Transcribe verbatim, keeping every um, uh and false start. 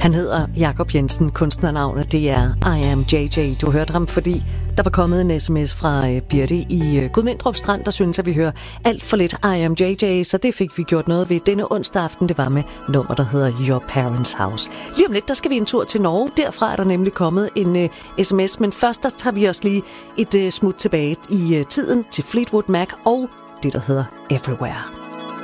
Han hedder Jakob Jensen, kunstnernavnet det er I Am J J. Du hørte ham, fordi der var kommet en sms fra uh, Birte i uh, Gudmindrup Strand, der synes, at vi hører alt for lidt I Am J J, så det fik vi gjort noget ved denne onsdag aften. Det var med nummer, der hedder Your Parents' House. Lige om lidt, der skal vi en tur til Norge. Derfra er der nemlig kommet en uh, sms, men først der tager vi os lige et uh, smut tilbage i uh, tiden til Fleetwood Mac og det, der hedder Everywhere.